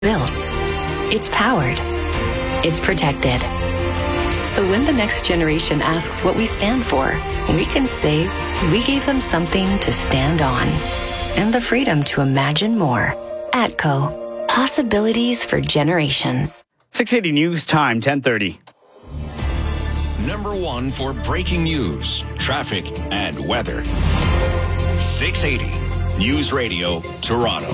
built. It's powered. It's protected. So when the next generation asks what we stand for, we can say we gave them something to stand on and the freedom to imagine more. ATCO. Possibilities for generations. 680 News Time, 10:30. Number one for breaking news, traffic, and weather. 680 News Radio, Toronto.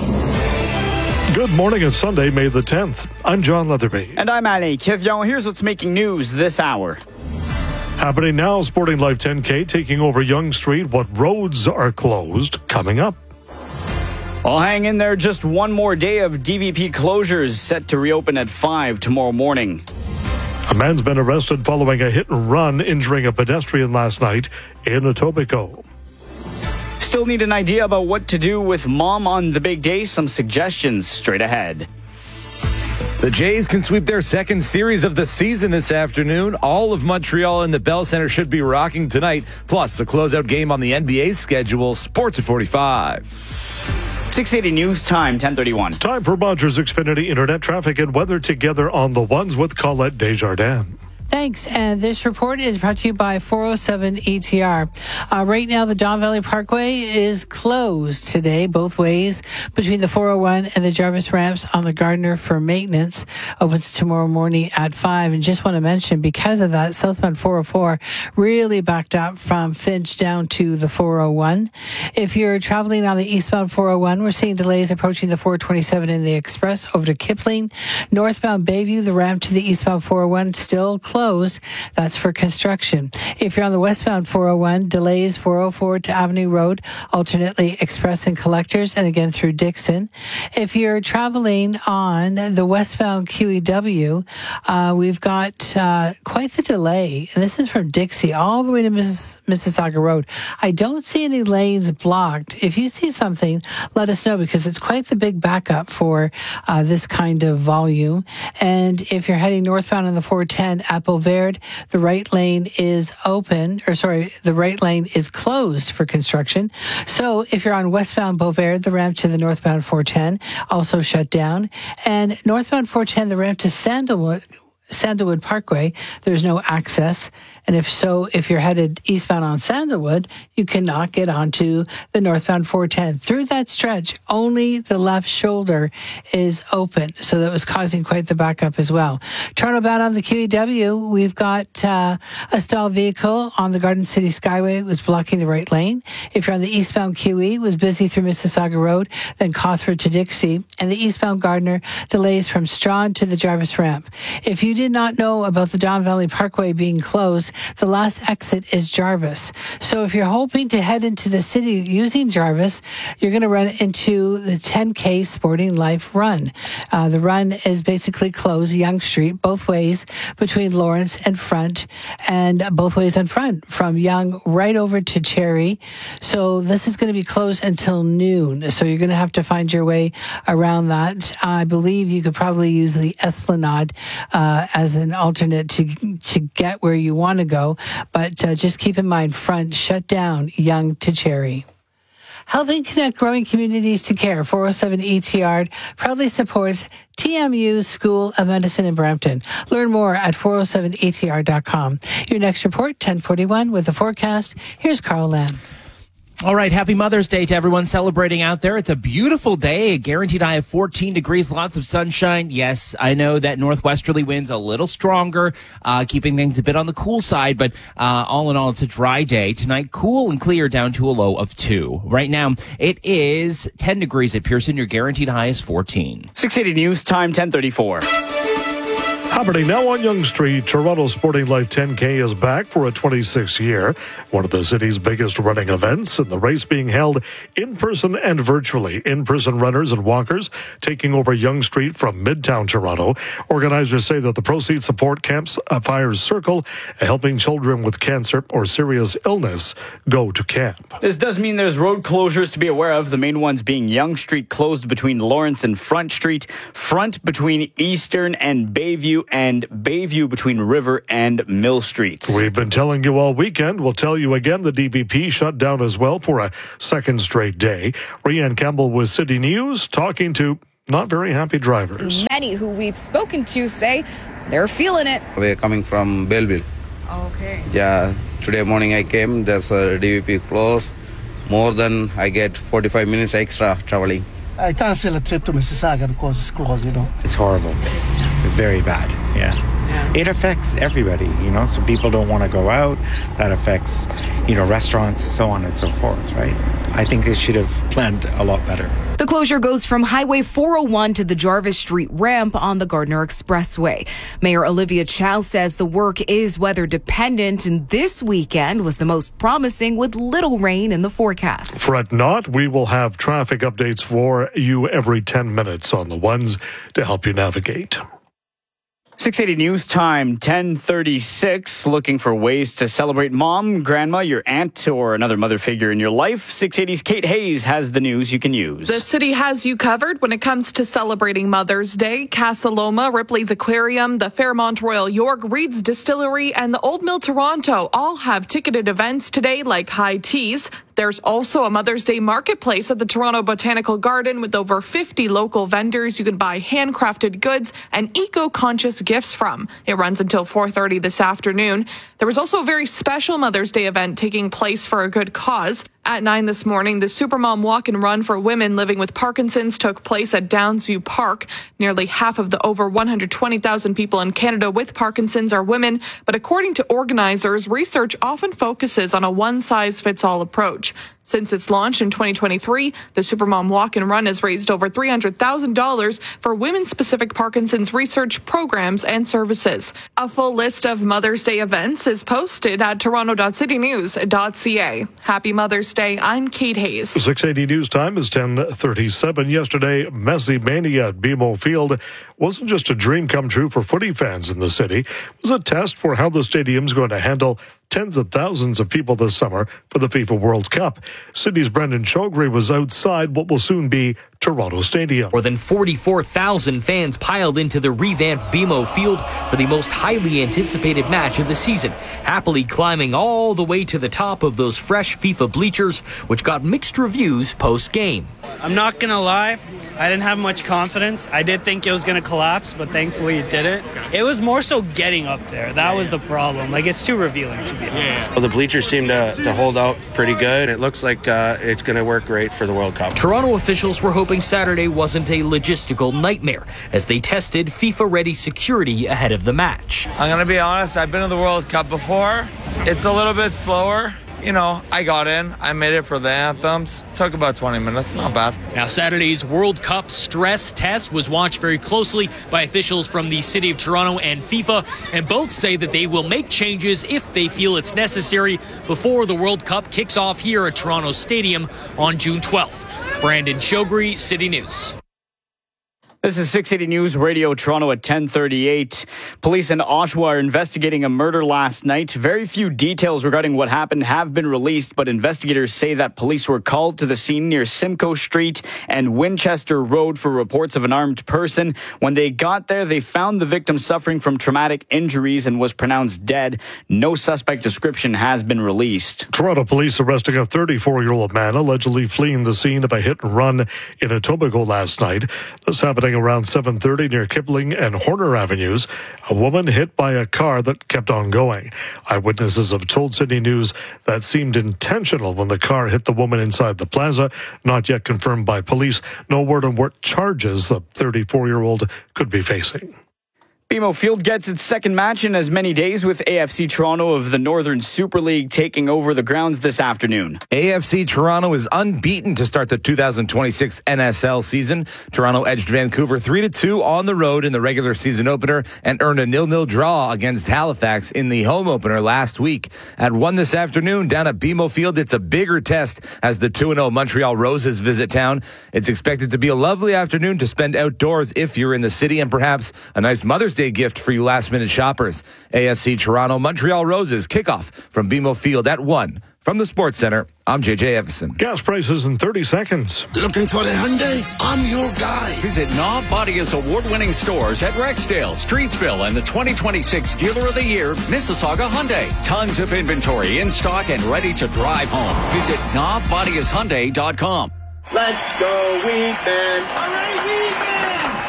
Good morning. It's Sunday, May the 10th. I'm John Leatherby. And I'm Ali Kivyon. Here's what's making news this hour. Happening now, Sporting Life 10K taking over Yonge Street. What roads are closed coming up? I'll hang in there. Just one more day of DVP closures set to reopen at 5 tomorrow morning. A man's been arrested following a hit and run, injuring a pedestrian last night in Etobicoke. Still need an idea about what to do with Mom on the big day? Some suggestions straight ahead. The Jays can sweep their second series of the season this afternoon. All of Montreal and the Bell Center should be rocking tonight. Plus, the closeout game on the NBA schedule. Sports at 45. 680 News Time, 10:31. Time for Rogers Xfinity Internet traffic and weather together on the ones with Colette Desjardins. Thanks. And this report is brought to you by 407 ETR. Right now, the Don Valley Parkway is closed today, both ways, between the 401 and the Jarvis ramps on the Gardner for maintenance. Opens tomorrow morning at 5. And just want to mention, because of that, southbound 404 really backed up from Finch down to the 401. If you're traveling on the eastbound 401, we're seeing delays approaching the 427 in the express over to Kipling. Northbound Bayview, the ramp to the eastbound 401 still closed. That's for construction. If you're on the westbound 401, delays 404 to Avenue Road, alternately express and collectors, and again through Dixon. If you're traveling on the westbound QEW, we've got quite the delay, and this is from Dixie all the way to Mississauga Road. I don't see any lanes blocked. If you see something, let us know, because it's quite the big backup for this kind of volume. And if you're heading northbound on the 410 at Boulevard, the right lane is the right lane is closed for construction. So if you're on westbound Boulevard, the ramp to the northbound 410 also shut down. And northbound 410, the ramp to Sandalwood Parkway, there's no access. And if you're headed eastbound on Sandalwood, you cannot get onto the northbound 410. Through that stretch, only the left shoulder is open. So that was causing quite the backup as well. Toronto bound on the QEW, we've got a stalled vehicle on the Garden City Skyway. It was blocking the right lane. If you're on the eastbound QE, it was busy through Mississauga Road, then Cawthra to Dixie. And the eastbound Gardner, delays from Strawn to the Jarvis ramp. If you did not know about the Don Valley Parkway being closed, the last exit is Jarvis. So if you're hoping to head into the city using Jarvis, you're going to run into the 10K Sporting Life run. The run is basically closed, Yonge Street, both ways between Lawrence and Front, and both ways on Front, from Yonge right over to Cherry. So this is going to be closed until noon. So you're going to have to find your way around that. I believe you could probably use the Esplanade as an alternate to get where you want to go. But just keep in mind, Front shut down Yonge to Cherry. Helping connect growing communities to care, 407 ETR proudly supports TMU School of Medicine in Brampton. Learn more at 407etr.com. Your next report, 1041, with the forecast. Here's Carl Lamb. All right, happy Mother's Day to everyone celebrating out there. It's a beautiful day, a guaranteed high of 14 degrees, lots of sunshine. Yes, I know that northwesterly winds a little stronger, keeping things a bit on the cool side, but all in all, it's a dry day. Tonight, cool and clear down to a low of 2. Right now, it is 10 degrees at Pearson. Your guaranteed high is 14. 680 News Time, 10:34. Happening now on Yonge Street, Toronto Sporting Life 10K is back for a 26th year. One of the city's biggest running events, and the race being held in person and virtually. In-person runners and walkers taking over Yonge Street from Midtown Toronto. Organizers say that the proceeds support Campfire's Circle, helping children with cancer or serious illness go to camp. This does mean there's road closures to be aware of, the main ones being Yonge Street closed between Lawrence and Front Street, Front between Eastern and Bayview, and Bayview between River and Mill Streets. We've been telling you all weekend. We'll tell you again. The DVP shut down as well for a second straight day. Rianne Campbell with City News talking to not very happy drivers. Many who we've spoken to say they're feeling it. We're coming from Belleville. Okay. Yeah, today morning I came, there's a DVP close. More than I get 45 minutes extra traveling. I cancel a trip to Mississauga because it's closed, It's horrible. Very bad, yeah. It affects everybody, so people don't want to go out. That affects, restaurants, so on and so forth, right? I think they should have planned a lot better. The closure goes from Highway 401 to the Jarvis Street ramp on the Gardner Expressway. Mayor Olivia Chow says the work is weather dependent, and this weekend was the most promising with little rain in the forecast. Fret not, we will have traffic updates for you every 10 minutes on the ones to help you navigate. 680 News Time, 10:36. Looking for ways to celebrate mom, grandma, your aunt, or another mother figure in your life? 680's Kate Hayes has the news you can use. The city has you covered when it comes to celebrating Mother's Day. Casa Loma, Ripley's Aquarium, the Fairmont Royal York, Reed's Distillery, and the Old Mill Toronto all have ticketed events today like high teas. There's also a Mother's Day marketplace at the Toronto Botanical Garden with over 50 local vendors you can buy handcrafted goods and eco-conscious gifts from. It runs until 4:30 this afternoon. There was also a very special Mother's Day event taking place for a good cause. At 9 this morning, the Supermom Walk and Run for women living with Parkinson's took place at Downsview Park. Nearly half of the over 120,000 people in Canada with Parkinson's are women, but according to organizers, research often focuses on a one-size-fits-all approach. Since its launch in 2023, the Supermom Walk and Run has raised over $300,000 for women-specific Parkinson's research programs and services. A full list of Mother's Day events is posted at toronto.citynews.ca. Happy Mother's Day. I'm Kate Hayes. 680 News Time is 10:37. Yesterday, Messi Mania at BMO Field wasn't just a dream come true for footy fans in the city. It was a test for how the stadium's going to handle tens of thousands of people this summer for the FIFA World Cup. Sydney's Brendan Chogri was outside what will soon be Toronto Stadium. More than 44,000 fans piled into the revamped BMO Field for the most highly anticipated match of the season, happily climbing all the way to the top of those fresh FIFA bleachers, which got mixed reviews post-game. I'm not going to lie, I didn't have much confidence. I did think it was going to collapse, but thankfully it didn't. It was more so getting up there. That was the problem. It's too revealing, to be honest. Well, the bleachers seem to hold out pretty good. It looks like it's going to work great for the World Cup. Toronto officials were hoping Saturday wasn't a logistical nightmare as they tested FIFA-ready security ahead of the match. I'm going to be honest, I've been to the World Cup before. It's a little bit slower. I got in. I made it for the anthems. Took about 20 minutes. Not bad. Now, Saturday's World Cup stress test was watched very closely by officials from the City of Toronto and FIFA, and both say that they will make changes if they feel it's necessary before the World Cup kicks off here at Toronto Stadium on June 12th. Brandon Chogri, City News. This is 680 News Radio Toronto at 10:38. Police in Oshawa are investigating a murder last night. Very few details regarding what happened have been released, but investigators say that police were called to the scene near Simcoe Street and Winchester Road for reports of an armed person. When they got there, they found the victim suffering from traumatic injuries and was pronounced dead. No suspect description has been released. Toronto police arresting a 34-year-old man allegedly fleeing the scene of a hit and run in Etobicoke last night. This happening around 7:30 near Kipling and Horner Avenues. A woman hit by a car that kept on going. Eyewitnesses have told Sydney News that seemed intentional when the car hit the woman inside the plaza. Not yet confirmed by police. No word on what charges the 34-year-old could be facing. BMO Field gets its second match in as many days with AFC Toronto of the Northern Super League taking over the grounds this afternoon. AFC Toronto is unbeaten to start the 2026 NSL season. Toronto edged Vancouver 3-2 on the road in the regular season opener and earned a 0-0 draw against Halifax in the home opener last week. At 1 this afternoon down at BMO Field, it's a bigger test as the 2-0 Montreal Roses visit town. It's expected to be a lovely afternoon to spend outdoors if you're in the city, and perhaps a nice Mother's Day gift for you last-minute shoppers. AFC Toronto, Montreal Roses kickoff from BMO Field at 1. From the Sports Center, I'm JJ Evison. Gas prices in 30 seconds. Looking for a Hyundai? I'm your guy. Visit Knob Bodia's award-winning stores at Rexdale, Streetsville, and the 2026 Dealer of the Year, Mississauga Hyundai. Tons of inventory in stock and ready to drive home. Visit knobbodiashyundai.com. Let's go, Weedman. All right, Weedman.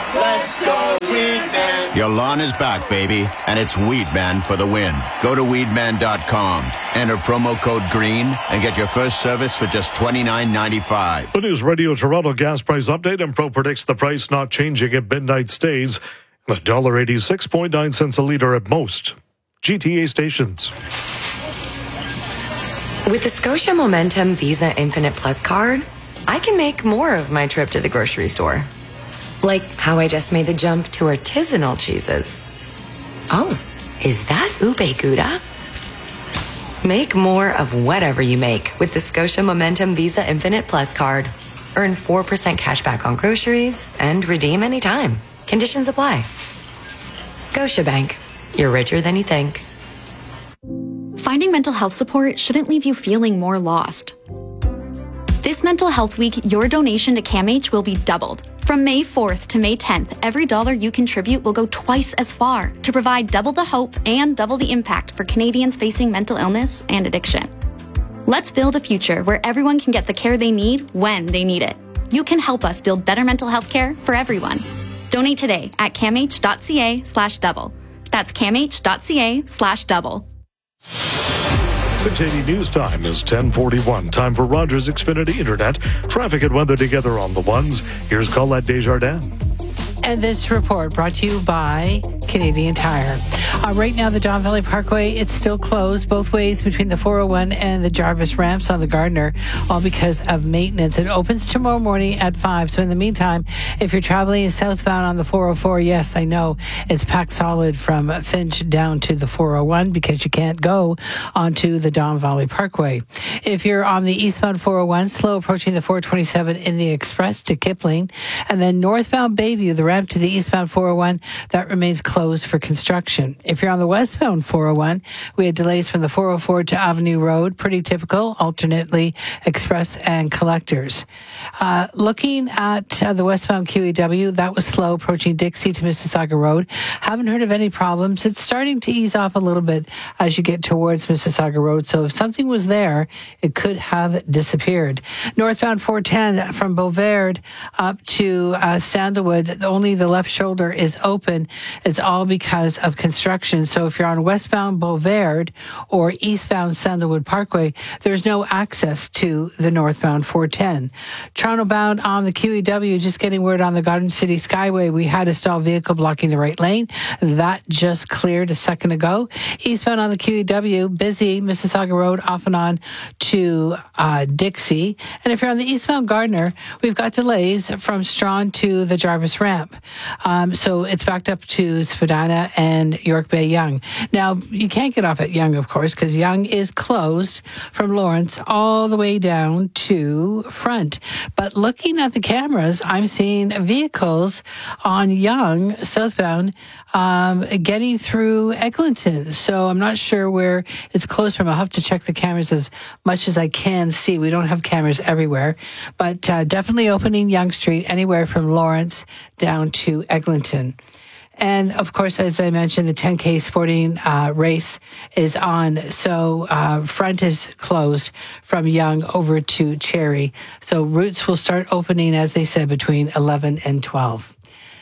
Let's go, Weedman. Your lawn is back, baby, and it's Weedman for the win. Go to weedman.com, enter promo code GREEN, and get your first service for just $29.95. The News Radio Toronto gas price update, and Pro predicts the price not changing at midnight stays at $1.86.9 a litre at most GTA stations. With the Scotia Momentum Visa Infinite Plus card, I can make more of my trip to the grocery store. Like how I just made the jump to artisanal cheeses. Oh, is that ube gouda? Make more of whatever you make with the Scotia Momentum Visa Infinite Plus card. Earn 4% cash back on groceries and redeem anytime. Conditions apply. Scotiabank. You're richer than you think. Finding mental health support shouldn't leave you feeling more lost. This Mental Health Week, your donation to CAMH will be doubled. From May 4th to May 10th, every dollar you contribute will go twice as far to provide double the hope and double the impact for Canadians facing mental illness and addiction. Let's build a future where everyone can get the care they need when they need it. You can help us build better mental health care for everyone. Donate today at camh.ca/double. That's camh.ca/double. 680 News Time is 10:41. Time for Rogers Xfinity Internet. Traffic and weather together on the ones. Here's Colette Desjardins. And this report brought to you by Canadian Tire. Right now, the Don Valley Parkway, it's still closed both ways between the 401 and the Jarvis ramps on the Gardner, all because of maintenance. It opens tomorrow morning at 5. So in the meantime, if you're traveling southbound on the 404, yes, I know it's packed solid from Finch down to the 401 because you can't go onto the Don Valley Parkway. If you're on the eastbound 401, slow approaching the 427 in the Express to Kipling, and then northbound Bayview, the ramp to the eastbound 401, that remains closed for construction. If you're on the westbound 401, we had delays from the 404 to Avenue Road, pretty typical, alternately Express and Collectors. Looking at the westbound QEW, that was slow approaching Dixie to Mississauga Road. Haven't heard of any problems. It's starting to ease off a little bit as you get towards Mississauga Road. So if something was there, it could have disappeared. Northbound 410 from Beauvard up to Sandalwood, only the left shoulder is open. It's all because of construction. So if you're on westbound Beauvard or eastbound Sandalwood Parkway, there's no access to the northbound 410. Toronto bound on the QEW, just getting word on the Garden City Skyway, we had a stalled vehicle blocking the right lane. That just cleared a second ago. Eastbound on the QEW, busy Mississauga Road off and on to Dixie. And if you're on the eastbound Gardner, we've got delays from Strawn to the Jarvis ramp. So it's backed up to Spadina and York Bay Yonge. Now, you can't get off at Yonge, of course, because Yonge is closed from Lawrence all the way down to Front. But looking at the cameras, I'm seeing vehicles on Yonge, southbound, getting through Eglinton. So I'm not sure where it's closed from. I'll have to check the cameras as much as I can see. We don't have cameras everywhere, but definitely opening Yonge Street anywhere from Lawrence down to Eglinton. And of course, as I mentioned, the 10K sporting race is on. So Front is closed from Yonge over to Cherry. So routes will start opening, as they said, between 11 and 12.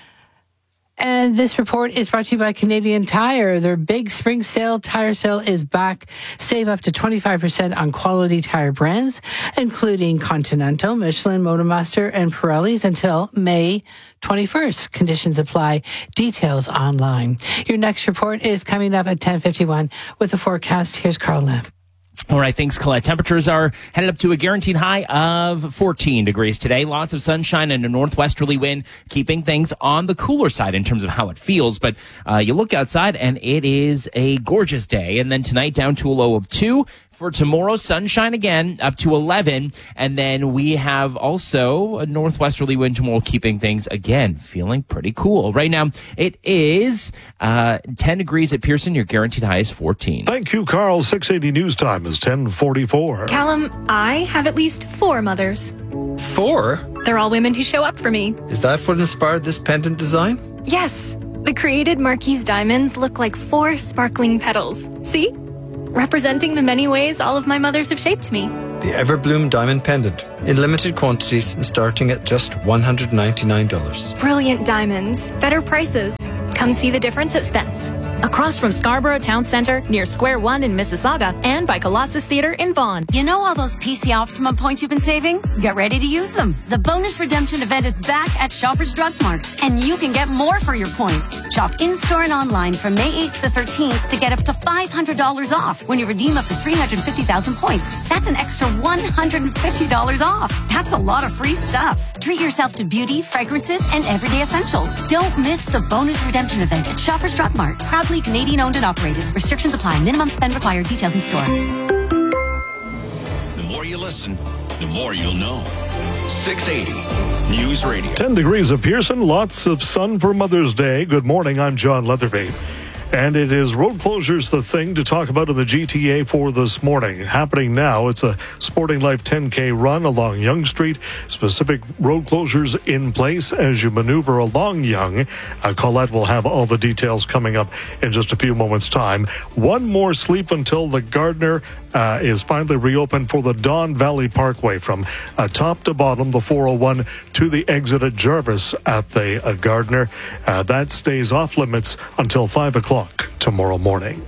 And this report is brought to you by Canadian Tire. Their big spring sale, tire sale is back. Save up to 25% on quality tire brands, including Continental, Michelin, Motormaster, and Pirelli's until May 21st. Conditions apply. Details online. Your next report is coming up at 10:51 with the forecast. Here's Carl Lamb. All right, thanks, Colette. Temperatures are headed up to a guaranteed high of 14 degrees today. Lots of sunshine and a northwesterly wind, keeping things on the cooler side in terms of how it feels. But you look outside, and it is a gorgeous day. And then tonight, down to a low of 2. For tomorrow, sunshine again, up to 11. And then we have also a northwesterly wind tomorrow, keeping things, again, feeling pretty cool. Right now, it is 10 degrees at Pearson. Your guaranteed high is 14. Thank you, Carl. 680 News Time is 10:44. Callum, I have at least 4 mothers. 4? They're all women who show up for me. Is that what inspired this pendant design? Yes. The created Marquise diamonds look like 4 sparkling petals. See? Representing the many ways all of my mothers have shaped me. the Everbloom Diamond Pendant, in limited quantities and starting at just $199. Brilliant diamonds. Better prices. Come see the difference at Spence. Across from Scarborough Town Centre, near Square One in Mississauga, and by Colossus Theatre in Vaughan. You know all those PC Optimum points you've been saving? Get ready to use them. The bonus redemption event is back at Shoppers Drug Mart, and you can get more for your points. Shop in-store and online from May 8th to 13th to get up to $500 off when you redeem up to 350,000 points. That's an extra $150 off. That's a lot of free stuff. Treat yourself to beauty, fragrances, and everyday essentials. Don't miss the bonus redemption event at Shoppers Drug Mart. Proudly Canadian owned and operated. Restrictions apply. Minimum spend required. Details in store. The more you listen, the more you'll know. 680 News Radio. 10 degrees at Pearson. Lots of sun for Mother's Day. Good morning. I'm John Leatherby. And it is road closures the thing to talk about in the GTA for this morning. Happening now, it's a Sporting Life 10K run along Yonge Street. Specific road closures in place as you maneuver along Yonge. Colette will have all the details coming up in just a few moments' time. One more sleep until the Gardiner is finally reopened for the Don Valley Parkway from top to bottom, the 401 to the exit at Jarvis at the Gardiner. That stays off limits until 5 o'clock tomorrow morning.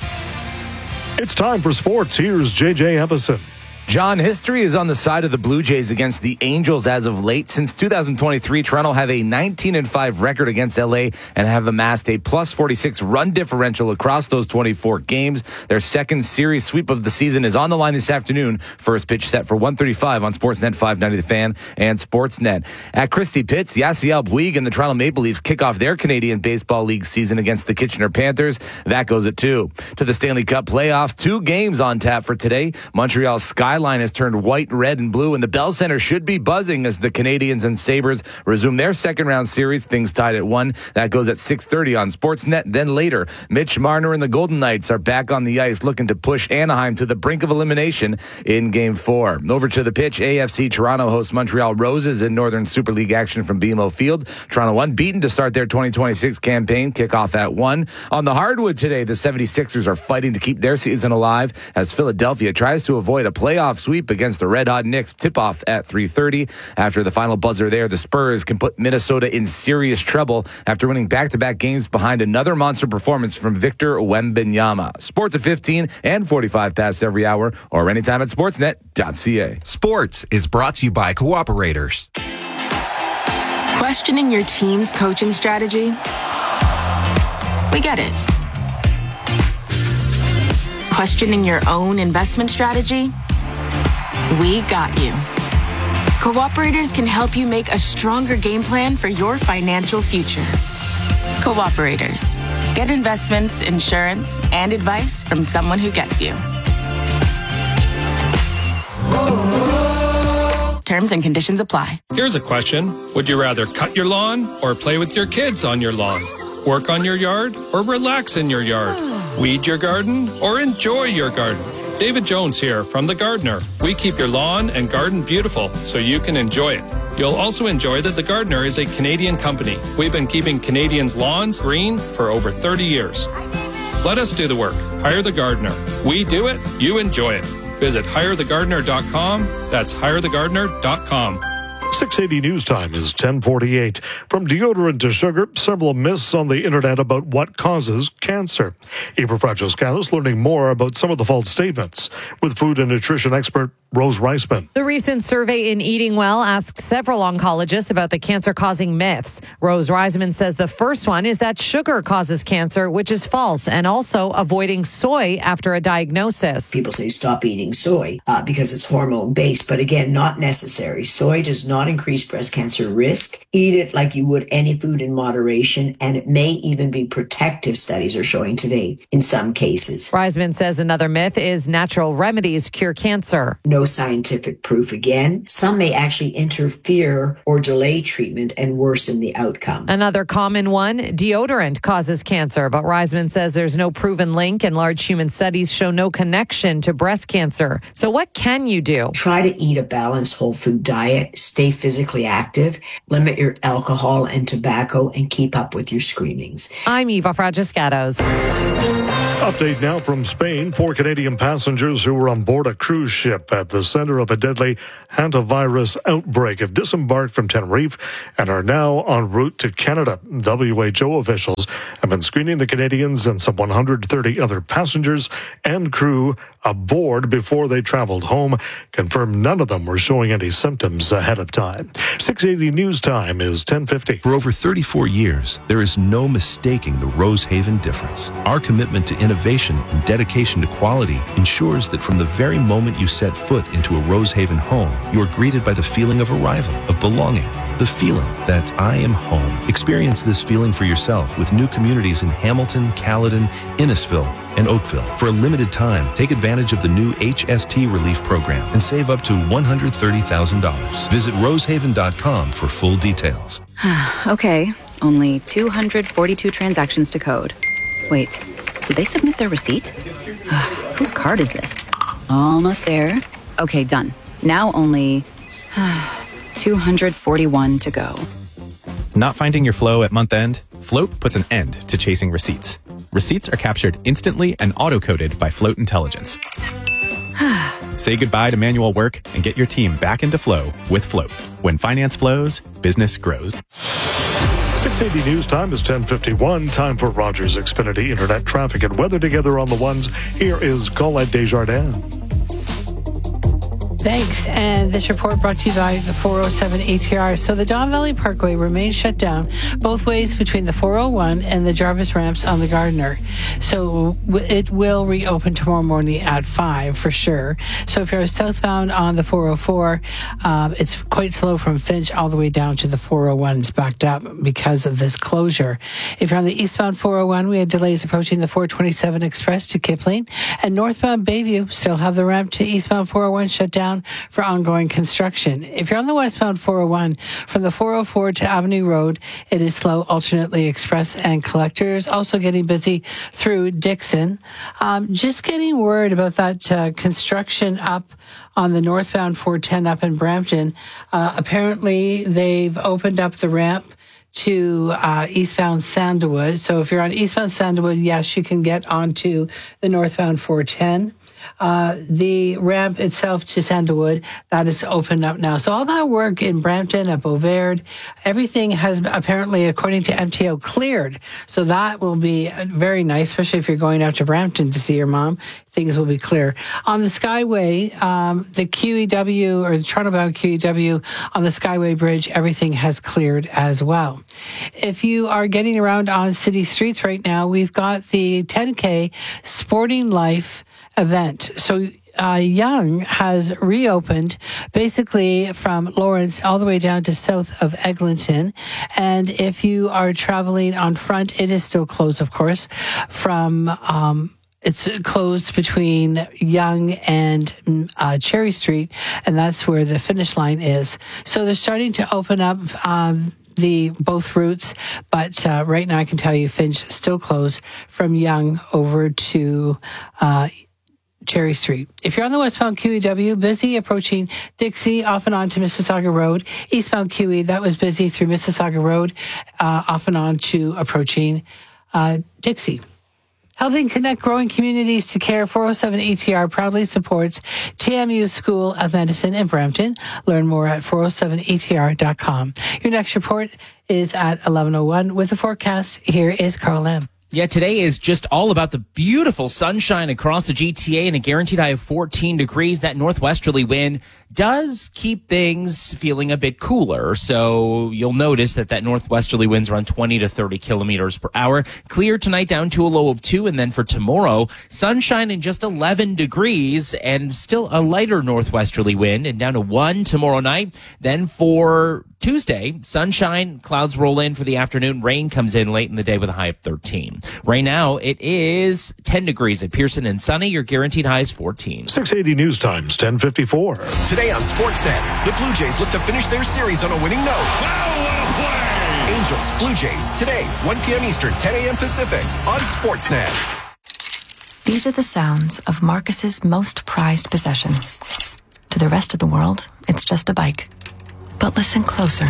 It's time for sports. Here's JJ Evison. John, history is on the side of the Blue Jays against the Angels as of late. Since 2023, Toronto have a 19-5 record against LA and have amassed a plus 46 run differential across those 24 games. Their second series sweep of the season is on the line this afternoon. First pitch set for 1:35 on Sportsnet 590 The Fan and Sportsnet. At Christie Pitts, Yasiel Puig and the Toronto Maple Leafs kick off their Canadian Baseball League season against the Kitchener Panthers. That goes at 2. To the Stanley Cup playoffs, 2 games on tap for today. Montreal's Skyline has turned white, red, and blue, and the Bell Center should be buzzing as the Canadians and Sabres resume their second-round series. Things tied at 1. That goes at 6:30 on Sportsnet. Then later, Mitch Marner and the Golden Knights are back on the ice looking to push Anaheim to the brink of elimination in Game 4. Over to the pitch, AFC Toronto hosts Montreal Roses in Northern Super League action from BMO Field. Toronto unbeaten to start their 2026 campaign. Kickoff at 1. On the hardwood today, the 76ers are fighting to keep their season alive as Philadelphia tries to avoid a playoff sweep against the Red Hot Knicks. Tip-off at 3:30. After the final buzzer there, the Spurs can put Minnesota in serious trouble after winning back-to-back games behind another monster performance from Victor Wembanyama. Sports at 15 and 45 past every hour or anytime at sportsnet.ca. Sports is brought to you by Cooperators. Questioning your team's coaching strategy? We get it. Questioning your own investment strategy? We got you. Cooperators can help you make a stronger game plan for your financial future. Cooperators. Get investments, insurance, and advice from someone who gets you. Terms and conditions apply. Here's a question. Would you rather cut your lawn or play with your kids on your lawn? Work on your yard or relax in your yard? Weed your garden or enjoy your garden? David Jones here from The Gardener. We keep your lawn and garden beautiful so you can enjoy it. You'll also enjoy that The Gardener is a Canadian company. We've been keeping Canadians' lawns green for over 30 years. Let us do the work. Hire The Gardener. We do it, you enjoy it. Visit hirethegardener.com. That's hirethegardener.com. 680 News Time is 10:48. From deodorant to sugar, several myths on the internet about what causes cancer. Eva Francescanos learning more about some of the false statements with food and nutrition expert Rose Reisman. The recent survey in Eating Well asked several oncologists about the cancer-causing myths. Rose Reisman says the first one is that sugar causes cancer, which is false, and also avoiding soy after a diagnosis. People say stop eating soy because it's hormone-based, but again, not necessary. Soy does not increase breast cancer risk. Eat it like you would any food in moderation, and it may even be protective, studies are showing today in some cases. Reisman says another myth is natural remedies cure cancer. No scientific proof again. Some may actually interfere or delay treatment and worsen the outcome. Another common one, deodorant causes cancer, but Reisman says there's no proven link and large human studies show no connection to breast cancer. So what can you do? Try to eat a balanced whole food diet, stay physically active, limit your alcohol and tobacco, and keep up with your screenings. I'm Eva Francescanos. Update now from Spain. 4 Canadian passengers who were on board a cruise ship at the center of a deadly hantavirus outbreak have disembarked from Tenerife and are now en route to Canada. WHO officials have been screening the Canadians and some 130 other passengers and crew aboard before they traveled home. Confirmed none of them were showing any symptoms ahead of time. 680 News Time is 10:50. For over 34 years, there is no mistaking the Rosehaven difference. Our commitment to innovation and dedication to quality ensures that from the very moment you set foot into a Rosehaven home, you are greeted by the feeling of arrival, of belonging, the feeling that I am home. Experience this feeling for yourself with new communities in Hamilton, Caledon, Innisfil, and Oakville. For a limited time, take advantage of the new HST Relief Program and save up to $130,000. Visit rosehaven.com for full details. Okay, only 242 transactions to code. Wait, did they submit their receipt? Whose card is this? Almost there. Okay, done. Now only 241 to go. Not finding your flow at month end? Float puts an end to chasing receipts. Receipts are captured instantly and auto-coded by Float Intelligence. Say goodbye to manual work and get your team back into flow with Float. When finance flows, business grows. 680 News Time is 10:51. Time for Rogers Xfinity Internet traffic and weather together on the ones. Here is Colette Desjardins. Thanks. And this report brought to you by the 407 ATR. So the Don Valley Parkway remains shut down both ways between the 401 and the Jarvis ramps on the Gardiner. So it will reopen tomorrow morning at 5 for sure. So if you're southbound on the 404, it's quite slow from Finch all the way down to the 401. It's backed up because of this closure. If you're on the eastbound 401, we had delays approaching the 427 Express to Kipling. And northbound Bayview still have the ramp to eastbound 401 shut down for ongoing construction. If you're on the westbound 401, from the 404 to Avenue Road, it is slow, alternately express and collectors. Also getting busy through Dixon. Just getting word about that construction up on the northbound 410 up in Brampton. Apparently, they've opened up the ramp to eastbound Sandalwood. So if you're on eastbound Sandalwood, yes, you can get onto the northbound 410. The ramp itself to Sandalwood, that is opened up now. So all that work in Brampton, at Beauvard, everything has apparently, according to MTO, cleared. So that will be very nice, especially if you're going out to Brampton to see your mom. Things will be clear. On the Skyway, the QEW, or the Toronto-bound QEW on the Skyway Bridge, everything has cleared as well. If you are getting around on city streets right now, we've got the 10K Sporting Life event. So Yonge has reopened basically from Lawrence all the way down to south of Eglinton. And if you are traveling on Front, it is still closed, of course, from it's closed between Yonge and Cherry Street, and that's where the finish line is. So they're starting to open up both routes, but right now I can tell you Finch still closed from Yonge over to Cherry Street. If you're on the westbound QEW, busy approaching Dixie, off and on to Mississauga Road. Eastbound QE, that was busy through Mississauga Road, off and on to approaching Dixie. Helping connect growing communities to care, 407 ATR proudly supports TMU School of Medicine in Brampton. Learn more at 407atr.com. Your next report is at 11:01 with the forecast. Here is Carl M. Yeah, today is just all about the beautiful sunshine across the GTA and a guaranteed high of 14 degrees. That northwesterly wind does keep things feeling a bit cooler. So you'll notice that northwesterly winds around 20 to 30 kilometers per hour. Clear tonight down to a low of 2. And then for tomorrow, sunshine and just 11 degrees and still a lighter northwesterly wind and down to 1 tomorrow night. Then for Tuesday, sunshine, clouds roll in for the afternoon. Rain comes in late in the day with a high of 13. Right now, it is 10 degrees at Pearson and sunny. Your guaranteed high is 14. 680 News Times, 10:54. Today on Sportsnet, the Blue Jays look to finish their series on a winning note. Wow, what a play! Angels, Blue Jays, today, 1 p.m. Eastern, 10 a.m. Pacific, on Sportsnet. These are the sounds of Marcus's most prized possession. To the rest of the world, it's just a bike. But listen closer.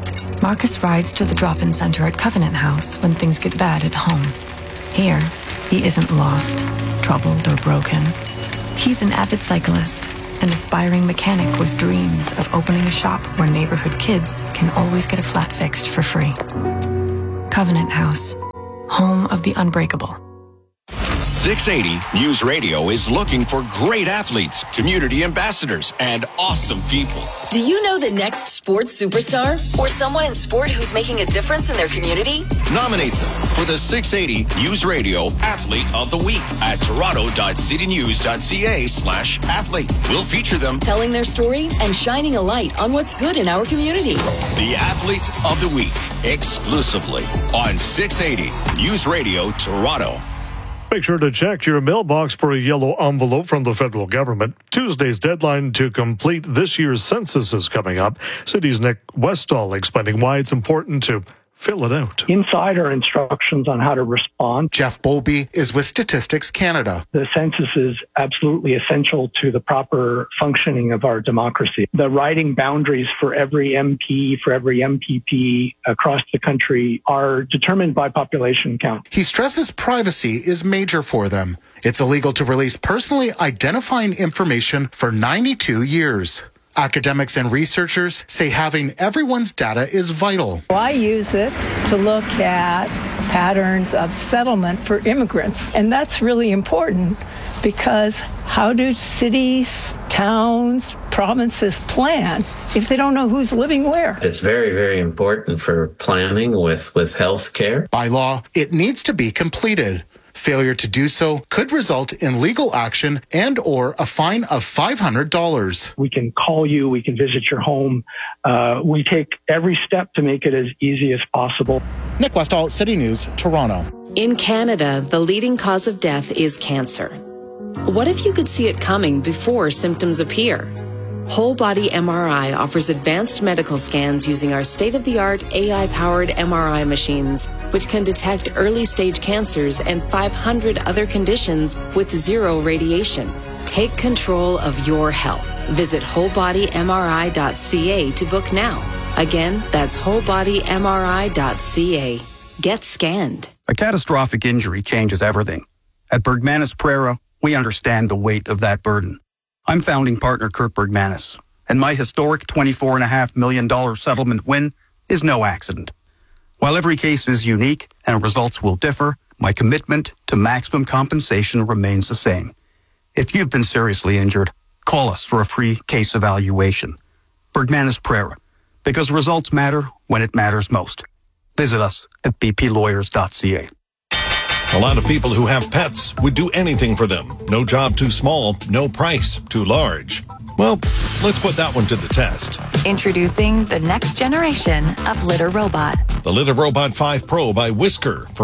Marcus rides to the drop-in center at Covenant House when things get bad at home. Here, he isn't lost, troubled, or broken. He's an avid cyclist, an aspiring mechanic with dreams of opening a shop where neighborhood kids can always get a flat fixed for free. Covenant House, home of the unbreakable. 680 News Radio is looking for great athletes, community ambassadors, and awesome people. Do you know the next sports superstar? Or someone in sport who's making a difference in their community? Nominate them for the 680 News Radio Athlete of the Week at toronto.citynews.ca/athlete. We'll feature them telling their story and shining a light on what's good in our community. The Athlete of the Week, exclusively on 680 News Radio Toronto. Make sure to check your mailbox for a yellow envelope from the federal government. Tuesday's deadline to complete this year's census is coming up. City's Nick Westall explaining why it's important to fill it out. Inside are instructions on how to respond. Jeff Bowlby is with Statistics Canada. The census is absolutely essential to the proper functioning of our democracy. The riding boundaries for every MP, for every MPP across the country are determined by population count. He stresses privacy is major for them. It's illegal to release personally identifying information for 92 years. Academics and researchers say having everyone's data is vital. I use it to look at patterns of settlement for immigrants, and that's really important because how do cities, towns, provinces plan if they don't know who's living where? It's very, very important for planning with health care. By law, it needs to be completed. Failure to do so could result in legal action and or a fine of $500. We can call you. We can visit your home. We take every step to make it as easy as possible. Nick Westall, City News, Toronto. In Canada, the leading cause of death is cancer. What if you could see it coming before symptoms appear? Whole Body MRI offers advanced medical scans using our state-of-the-art AI-powered MRI machines, which can detect early-stage cancers and 500 other conditions with zero radiation. Take control of your health. Visit wholebodymri.ca to book now. Again, that's wholebodymri.ca. Get scanned. A catastrophic injury changes everything. At Bergmanis Pereira, we understand the weight of that burden. I'm founding partner Kurt Bergmanis, and my historic $24.5 million settlement win is no accident. While every case is unique and results will differ, my commitment to maximum compensation remains the same. If you've been seriously injured, call us for a free case evaluation. Bergmanis Pereira, because results matter when it matters most. Visit us at bplawyers.ca. A lot of people who have pets would do anything for them. No job too small, no price too large. Well, let's put that one to the test. Introducing the next generation of Litter Robot. The Litter Robot 5 Pro by Whisker for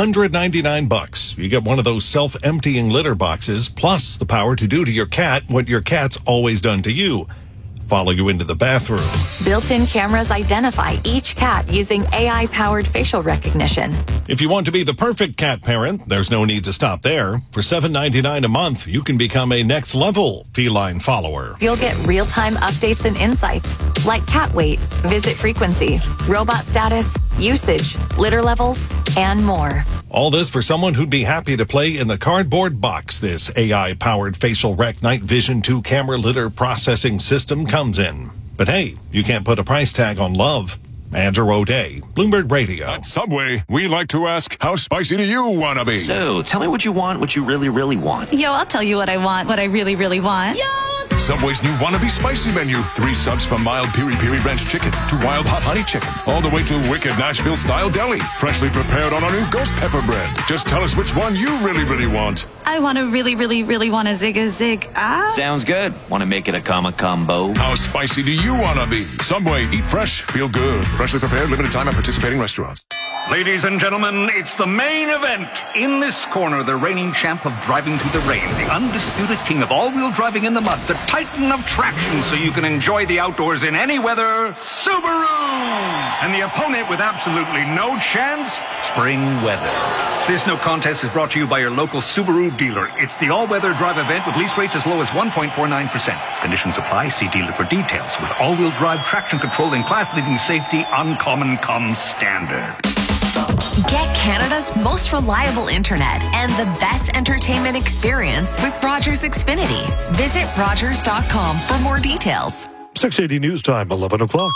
$899. You get one of those self-emptying litter boxes, plus the power to do to your cat what your cat's always done to you. Follow you into the bathroom. Built-in cameras identify each cat using AI-powered facial recognition. If you want to be the perfect cat parent, there's no need to stop there. For $7.99 a month, you can become a next-level feline follower. You'll get real-time updates and insights, like cat weight, visit frequency, robot status, usage, litter levels, and more. All this for someone who'd be happy to play in the cardboard box this AI-powered facial rec night vision 2 camera litter processing system comes in. But hey, you can't put a price tag on love. Andrew O'Day, Bloomberg Radio. At Subway, we like to ask, how spicy do you want to be? So, tell me what you want, what you really, really want. Yo, I'll tell you what I want, what I really, really want. Yo! Subway's new Wannabe Spicy menu. 3 subs from mild piri-piri ranch chicken to wild hot honey chicken, all the way to wicked Nashville-style deli, freshly prepared on our new ghost pepper bread. Just tell us which one you really, really want. I want to really, really, really want a zig. Sounds good. Want to make it a combo? How spicy do you want to be? Subway, eat fresh, feel good. Freshly prepared, limited time at participating restaurants. Ladies and gentlemen, it's the main event. In this corner, the reigning champ of driving through the rain, the undisputed king of all-wheel driving in the mud, the titan of traction so you can enjoy the outdoors in any weather, Subaru! And the opponent with absolutely no chance, spring weather. This no contest is brought to you by your local Subaru dealer. It's the all-weather drive event with lease rates as low as 1.49%. Conditions apply. See dealer for details. With all-wheel drive traction control and class-leading safety, Uncommon comes standard. Get Canada's most reliable internet and the best entertainment experience with Rogers Xfinity. Visit Rogers.com for more details. 680 News Time, 11 o'clock.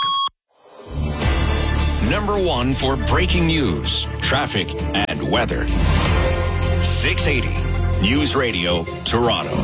Number one for breaking news, traffic, and weather. 680 News Radio, Toronto.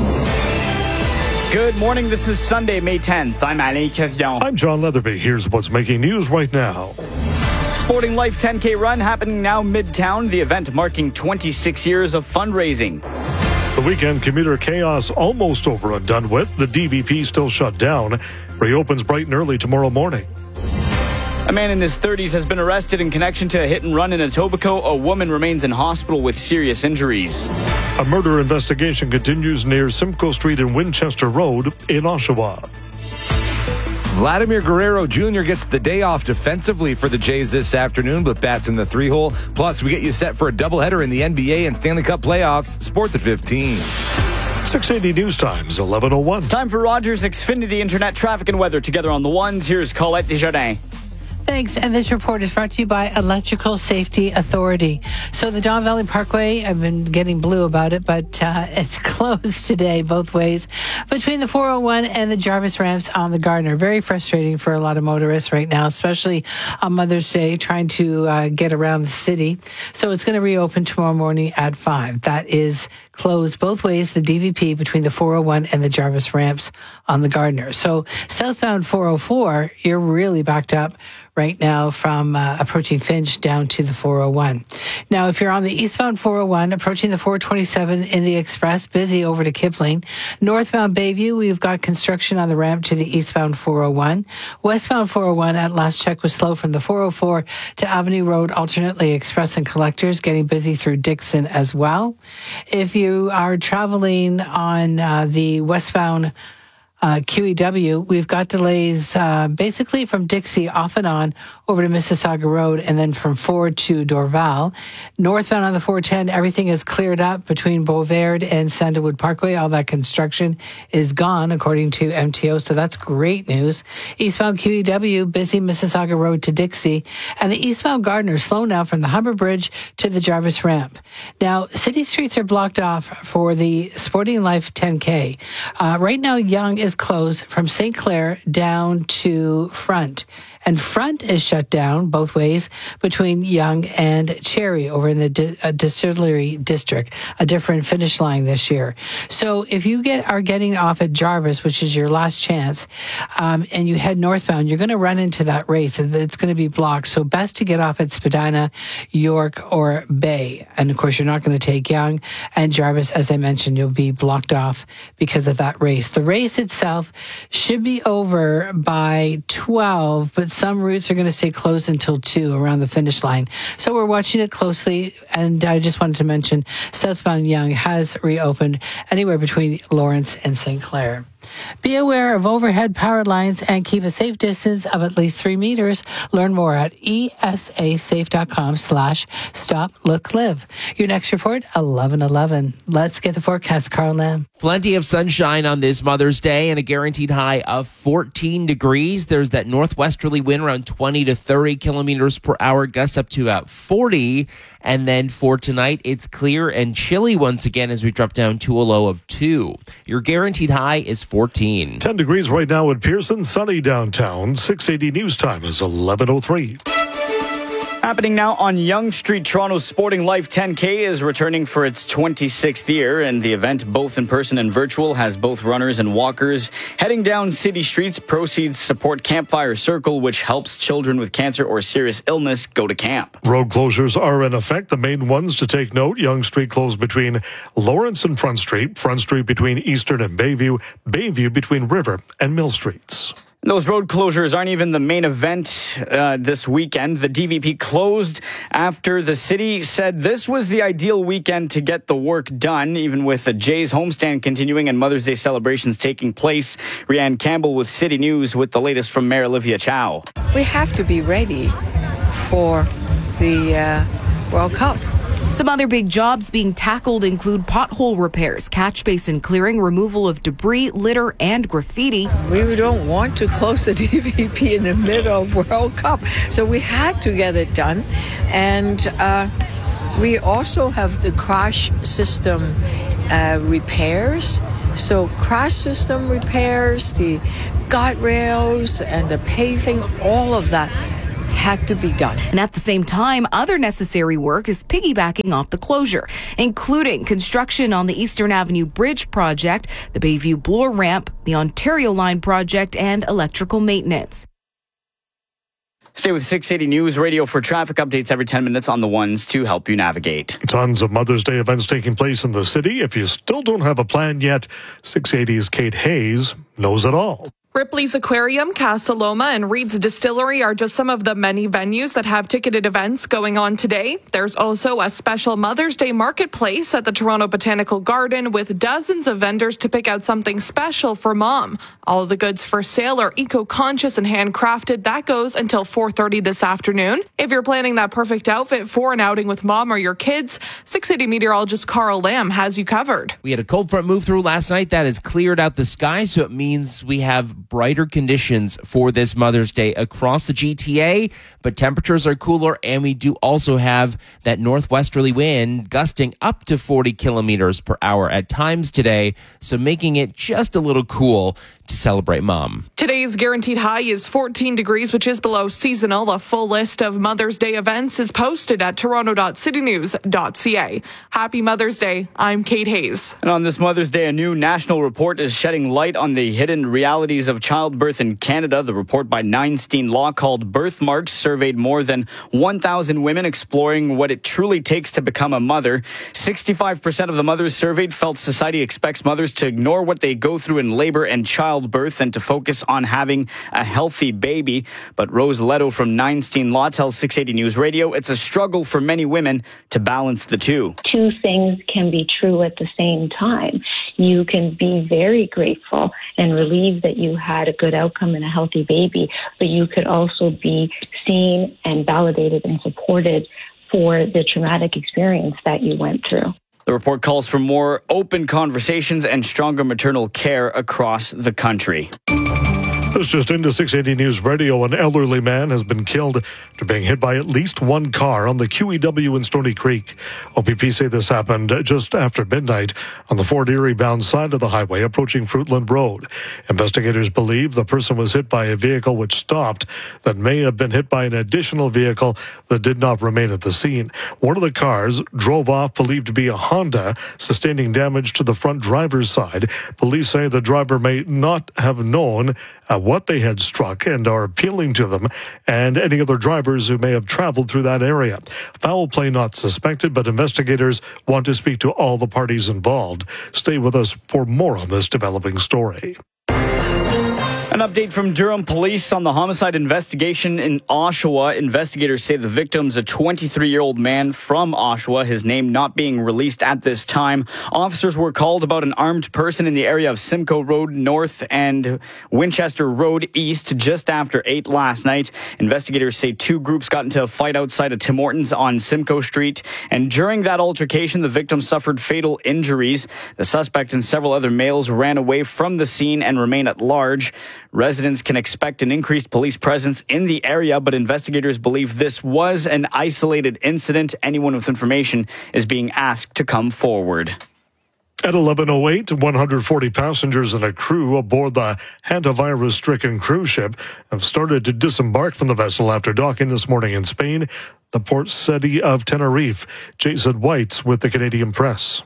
Good morning. This is Sunday, May 10th. I'm Alain Cavion. I'm John Leatherby. Here's what's making news right now. Sporting Life 10K run happening now midtown. The event marking 26 years of fundraising. The weekend commuter chaos almost over and done with. The DVP still shut down. Reopens bright and early tomorrow morning. A man in his 30s has been arrested in connection to a hit and run in Etobicoke. A woman remains in hospital with serious injuries. A murder investigation continues near Simcoe Street and Winchester Road in Oshawa. Vladimir Guerrero Jr. gets the day off defensively for the Jays this afternoon, but bats in the 3-hole. Plus, we get you set for a doubleheader in the NBA and Stanley Cup playoffs. Sports at 15. 680 News Times, 11:01. Time for Rogers Xfinity Internet traffic and weather together on the ones. Here's Colette Desjardins. Thanks. And this report is brought to you by Electrical Safety Authority. So the Don Valley Parkway, I've been getting blue about it, but it's closed today both ways between the 401 and the Jarvis ramps on the Gardner. Very frustrating for a lot of motorists right now, especially on Mother's Day, trying to get around the city. So it's going to reopen tomorrow morning at 5. That is closed both ways, the DVP between the 401 and the Jarvis ramps on the Gardner. So southbound 404, you're really backed up right now from approaching Finch down to the 401. Now, if you're on the eastbound 401, approaching the 427 in the Express, busy over to Kipling. Northbound Bayview, we've got construction on the ramp to the eastbound 401. Westbound 401 at last check was slow from the 404 to Avenue Road, alternately Express and Collectors, getting busy through Dixon as well. If you are traveling on the westbound QEW, we've got delays basically from Dixie off and on over to Mississauga Road and then from Ford to Dorval. Northbound on the 410, everything is cleared up between Beauverde and Sandalwood Parkway. All that construction is gone, according to MTO, so that's great news. Eastbound QEW, busy Mississauga Road to Dixie, and the eastbound Gardner slow now from the Humber Bridge to the Jarvis Ramp. Now, city streets are blocked off for the Sporting Life 10K. Right now, Yonge is closed from St. Clair down to Front. And Front is shut down both ways between Yonge and Cherry over in the Distillery District, a different finish line this year. So if you are getting off at Jarvis, which is your last chance, and you head northbound, you're going to run into that race. It's going to be blocked. So best to get off at Spadina, York, or Bay. And of course, you're not going to take Yonge and Jarvis. As I mentioned, you'll be blocked off because of that race. The race itself should be over by 12, but some routes are going to stay closed until 2 around the finish line. So we're watching it closely. And I just wanted to mention southbound Yonge has reopened anywhere between Lawrence and St. Clair. Be aware of overhead power lines and keep a safe distance of at least 3 meters. Learn more at esasafe.com/stop-look-live. Your next report, 11:11. Let's get the forecast, Carl Lamb. Plenty of sunshine on this Mother's Day and a guaranteed high of 14 degrees. There's that northwesterly wind around 20 to 30 kilometers per hour, gusts up to about 40. And then for tonight, it's clear and chilly once again as we drop down to a low of 2. Your guaranteed high is 14. 10 degrees right now at Pearson, sunny downtown. 680 News Time is 11:03. Happening now on Yonge Street, Toronto's Sporting Life 10K is returning for its 26th year, and the event, both in person and virtual, has both runners and walkers heading down city streets. Proceeds support Campfire Circle, which helps children with cancer or serious illness go to camp. Road closures are in effect. The main ones to take note: Yonge Street closed between Lawrence and Front Street between Eastern and Bayview between River and Mill Streets. Those road closures aren't even the main event this weekend. The DVP closed after the city said this was the ideal weekend to get the work done, even with the Jays homestand continuing and Mother's Day celebrations taking place. Rianne Campbell with City News with the latest from Mayor Olivia Chow. We have to be ready for the World Cup. Some other big jobs being tackled include pothole repairs, catch basin clearing, removal of debris, litter, and graffiti. We don't want to close the DVP in the middle of World Cup, so we had to get it done. And we also have the crash system repairs. So crash system repairs, the guardrails and the paving, all of that had to be done. And at the same time, other necessary work is piggybacking off the closure, including construction on the Eastern Avenue Bridge project, the Bayview Bloor ramp, the Ontario Line project, and electrical maintenance. Stay with 680 News Radio for traffic updates every 10 minutes on the ones to help you navigate. Tons of Mother's Day events taking place in the city. If you still don't have a plan yet, 680's Kate Hayes knows it all. Ripley's Aquarium, Casa Loma, and Reed's Distillery are just some of the many venues that have ticketed events going on today. There's also a special Mother's Day marketplace at the Toronto Botanical Garden with dozens of vendors to pick out something special for Mom. All of the goods for sale are eco-conscious and handcrafted. That goes until 4:30 this afternoon. If you're planning that perfect outfit for an outing with Mom or your kids, 680 meteorologist Carl Lamb has you covered. We had a cold front move through last night that has cleared out the sky, so it means we have brighter conditions for this Mother's Day across the GTA, but temperatures are cooler, and we do also have that northwesterly wind gusting up to 40 kilometers per hour at times today, so making it just a little cool to celebrate Mom. Today's guaranteed high is 14 degrees, which is below seasonal. A full list of Mother's Day events is posted at toronto.citynews.ca. Happy Mother's Day. I'm Kate Hayes. And on this Mother's Day, a new national report is shedding light on the hidden realities of childbirth in Canada. The report by Neinstein Law, called Birthmarks, surveyed more than 1,000 women, exploring what it truly takes to become a mother. 65% of the mothers surveyed felt society expects mothers to ignore what they go through in labor and childbirth and to focus on having a healthy baby. But Rose Leto from Neinstein Law tells 680 News Radio it's a struggle for many women to balance the two. Two things can be true at the same time. You can be very grateful and relieved that you had a good outcome and a healthy baby, but you could also be seen and validated and supported for the traumatic experience that you went through. The report calls for more open conversations and stronger maternal care across the country. This just into 680 News Radio. An elderly man has been killed after being hit by at least one car on the QEW in Stoney Creek. OPP say this happened just after midnight on the Fort Erie-bound side of the highway approaching Fruitland Road. Investigators believe the person was hit by a vehicle which stopped that may have been hit by an additional vehicle that did not remain at the scene. One of the cars drove off, believed to be a Honda, sustaining damage to the front driver's side. Police say the driver may not have known what they had struck and are appealing to them and any other drivers who may have traveled through that area. Foul play not suspected, but investigators want to speak to all the parties involved. Stay with us for more on this developing story. An update from Durham Police on the homicide investigation in Oshawa. Investigators say the victim's a 23-year-old man from Oshawa, his name not being released at this time. Officers were called about an armed person in the area of Simcoe Road North and Winchester Road East just after 8 last night. Investigators say two groups got into a fight outside of Tim Hortons on Simcoe Street, and during that altercation, the victim suffered fatal injuries. The suspect and several other males ran away from the scene and remain at large. Residents can expect an increased police presence in the area, but investigators believe this was an isolated incident. Anyone with information is being asked to come forward. At 11:08, 140 passengers and a crew aboard the hantavirus-stricken cruise ship have started to disembark from the vessel after docking this morning in Spain, the port city of Tenerife. Jason Whites with the Canadian Press.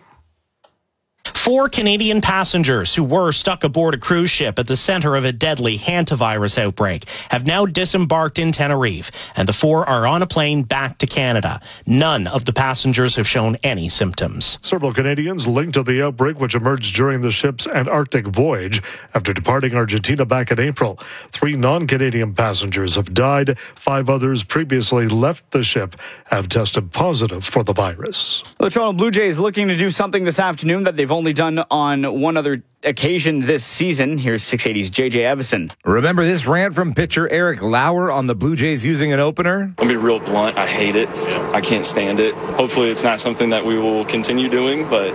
4 Canadian passengers who were stuck aboard a cruise ship at the center of a deadly hantavirus outbreak have now disembarked in Tenerife, and the 4 are on a plane back to Canada. None of the passengers have shown any symptoms. Several Canadians linked to the outbreak, which emerged during the ship's Antarctic voyage after departing Argentina back in April. 3 non-Canadian passengers have died. 5 others previously left the ship have tested positive for the virus. The Toronto Blue Jays looking to do something this afternoon that they've only done on one other occasion this season. Here's 680's JJ Evison. Remember this rant from pitcher Eric Lauer on the Blue Jays using an opener? I'll be real blunt. I hate it. I can't stand it. Hopefully it's not something that we will continue doing, but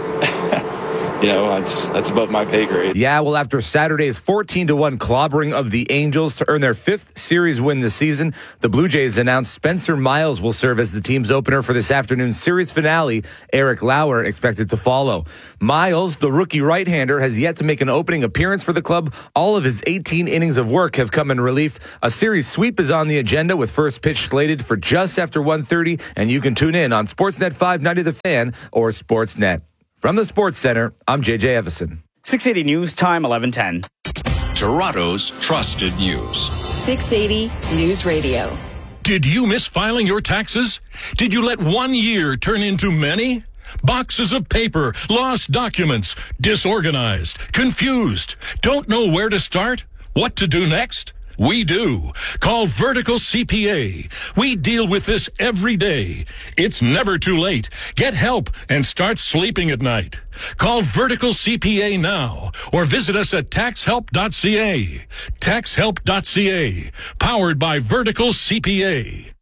that's above my pay grade. Yeah, well, after Saturday's 14-1 clobbering of the Angels to earn their 5th series win this season, the Blue Jays announced Spencer Miles will serve as the team's opener for this afternoon's series finale. Eric Lauer expected to follow. Miles, the rookie right-hander, has yet to make an opening appearance for the club. All of his 18 innings of work have come in relief. A series sweep is on the agenda with first pitch slated for just after 1:30, and you can tune in on Sportsnet 590 The Fan or Sportsnet. From the Sports Center, I'm JJ Evison. 680 News Time, 11:10. Toronto's trusted news. 680 News Radio. Did you miss filing your taxes? Did you let 1 year turn into many? Boxes of paper, lost documents, disorganized, confused, don't know where to start? What to do next? We do. Call Vertical CPA. We deal with this every day. It's never too late. Get help and start sleeping at night. Call Vertical CPA now or visit us at taxhelp.ca. Taxhelp.ca. Powered by Vertical CPA.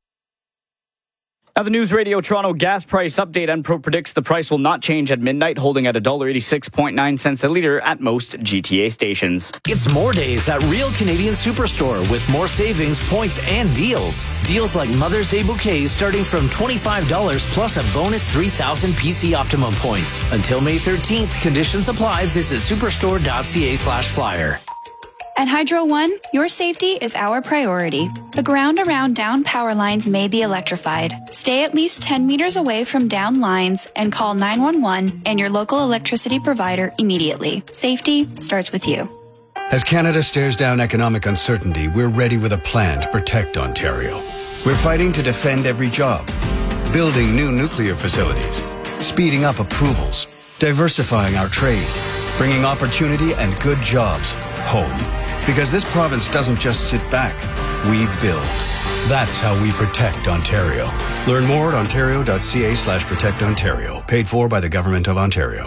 Now, the News Radio Toronto gas price update. Enpro predicts the price will not change at midnight, holding at $1.86.9 a litre at most GTA stations. It's more days at Real Canadian Superstore with more savings, points, and deals. Deals like Mother's Day bouquets starting from $25 plus a bonus 3,000 PC Optimum points. Until May 13th, conditions apply. Visit superstore.ca/flyer. At Hydro One, your safety is our priority. The ground around down power lines may be electrified. Stay at least 10 meters away from down lines and call 911 and your local electricity provider immediately. Safety starts with you. As Canada stares down economic uncertainty, we're ready with a plan to protect Ontario. We're fighting to defend every job, building new nuclear facilities, speeding up approvals, diversifying our trade, bringing opportunity and good jobs home. Because this province doesn't just sit back, we build. That's how we protect Ontario. Learn more at ontario.ca/protectontario. Paid for by the Government of Ontario.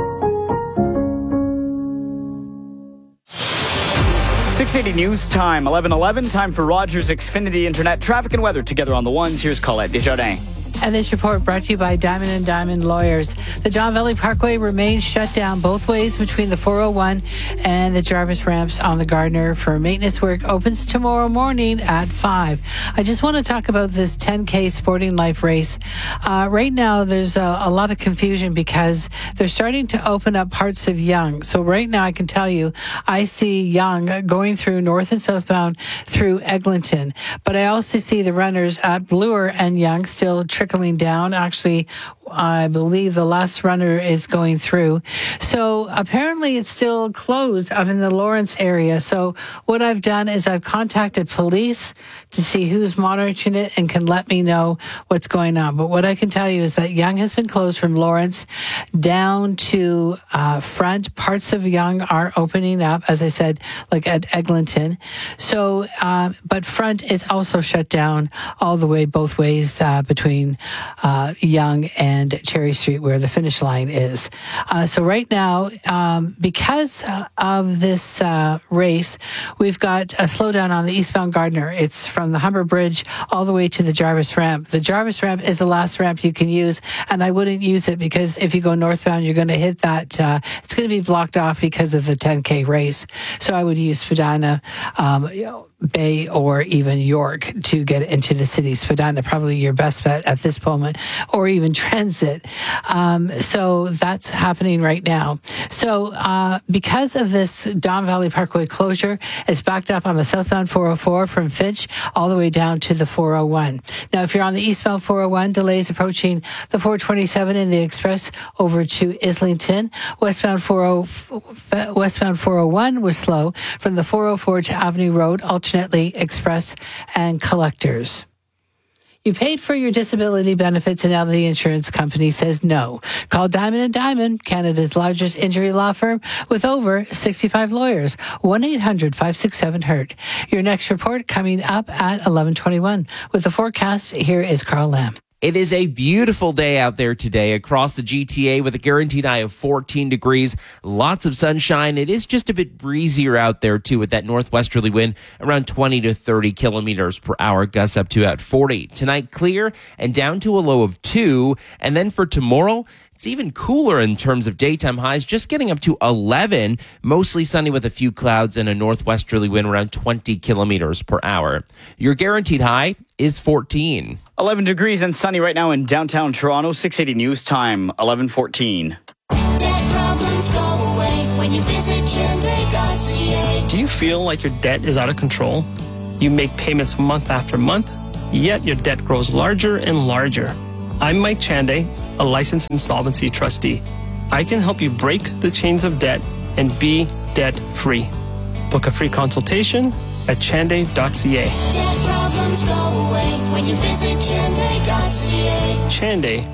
680 News Time, 11:11. Time for Rogers Xfinity Internet traffic and weather together on the ones. Here's Colette Desjardins. And this report brought to you by Diamond & Diamond Lawyers. The Don Valley Parkway remains shut down both ways between the 401 and the Jarvis ramps on the Gardiner for maintenance work. Opens tomorrow morning at 5. I just want to talk about this 10K Sporting Life race. Right now, there's a lot of confusion because they're starting to open up parts of Yonge. So right now, I can tell you, I see Yonge going through north and southbound through Eglinton. But I also see the runners at Bloor and Yonge still trickling down. Actually, I believe the last runner is going through. So apparently it's still closed up in the Lawrence area. So what I've done is I've contacted police to see who's monitoring it and can let me know what's going on. But what I can tell you is that Yonge has been closed from Lawrence down to Front. Parts of Yonge are opening up, as I said, like at Eglinton. So, but Front is also shut down all the way, both ways, between Yonge and Cherry Street, where the finish line is. So right now, because of this race, we've got a slowdown on the eastbound Gardiner. It's from the Humber Bridge all the way to the Jarvis ramp. The Jarvis ramp is the last ramp you can use, and I wouldn't use it because if you go northbound, you're going to hit that. It's going to be blocked off because of the 10K race. So I would use Spadina, Bay, or even York to get into the city. Spadina probably your best bet at this moment, or even Transit. So that's happening right now. So because of this Don Valley Parkway closure, it's backed up on the southbound 404 from Finch all the way down to the 401. Now, if you're on the eastbound 401, delays approaching the 427 in the express over to Islington. Westbound 401 was slow from the 404 to Avenue Road, alternately express and collectors. You paid for your disability benefits and now the insurance company says no. Call Diamond & Diamond, Canada's largest injury law firm with over 65 lawyers. 1-800-567-HURT. Your next report coming up at 11:21. With the forecast, here is Carl Lamb. It is a beautiful day out there today across the GTA with a guaranteed high of 14 degrees. Lots of sunshine. It is just a bit breezier out there, too, with that northwesterly wind around 20 to 30 kilometers per hour, gusts up to about 40. Tonight, clear and down to a low of 2. And then for tomorrow, it's even cooler in terms of daytime highs, just getting up to 11, mostly sunny with a few clouds and a northwesterly wind around 20 kilometers per hour. Your guaranteed high is 14. 11 degrees and sunny right now in downtown Toronto. 680 News Time, 11:14. Debt problems go away when you visit Chande.ca. Do you feel like your debt is out of control? You make payments month after month, yet your debt grows larger and larger. I'm Mike Chande, a licensed insolvency trustee. I can help you break the chains of debt and be debt-free. Book a free consultation at Chande.ca. Debt problems go away when you visit Chande.ca. Chande,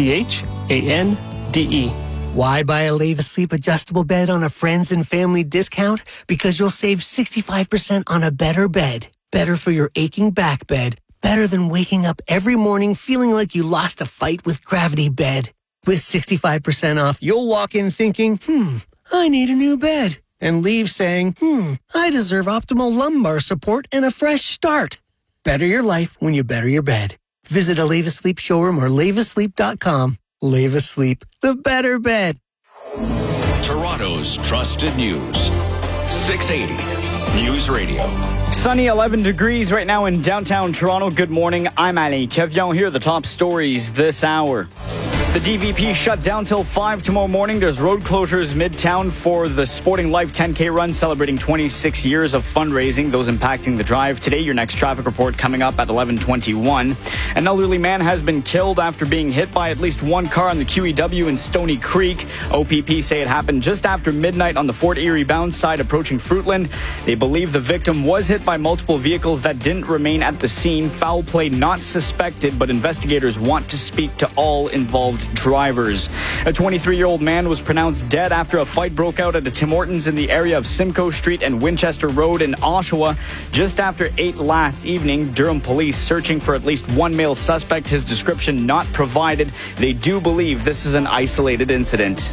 Chande. Why buy a Leva Sleep adjustable bed on a friends and family discount? Because you'll save 65% on a better bed. Better for your aching back bed. Better than waking up every morning feeling like you lost a fight with Gravity Bed. With 65% off, you'll walk in thinking, I need a new bed. And leave saying, I deserve optimal lumbar support and a fresh start. Better your life when you better your bed. Visit a Leva Sleep showroom or levasleep.com. Leva Sleep, the better bed. Toronto's trusted news. 680 News Radio. Sunny, 11 degrees right now in downtown Toronto. Good morning. I'm Ali Kevion. Here are the top stories this hour. The DVP shut down till 5 tomorrow morning. There's road closures midtown for the Sporting Life 10K run, celebrating 26 years of fundraising, those impacting the drive. Today, your next traffic report coming up at 11:21. An elderly man has been killed after being hit by at least one car on the QEW in Stony Creek. OPP say it happened just after midnight on the Fort Erie bound side approaching Fruitland. They believe the victim was hit by multiple vehicles that didn't remain at the scene. Foul play not suspected, but investigators want to speak to all involved drivers. A 23-year-old man was pronounced dead after a fight broke out at a Tim Hortons in the area of Simcoe Street and Winchester Road in Oshawa just after 8 last evening. Durham police searching for at least one male suspect. His description not provided. They do believe this is an isolated incident.